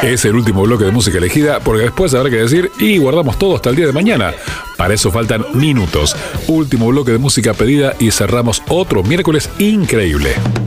Es el último bloque de música elegida porque después habrá que decir y guardamos todo hasta el día de mañana. Para eso faltan minutos. Último bloque de música pedida y cerramos otro miércoles increíble.